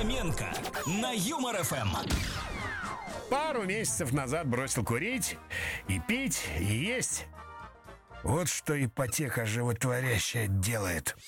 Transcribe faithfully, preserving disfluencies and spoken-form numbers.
Фоменко на Юмор эф эм. Пару месяцев назад бросил курить и пить, и есть. Вот что ипотека животворящая делает.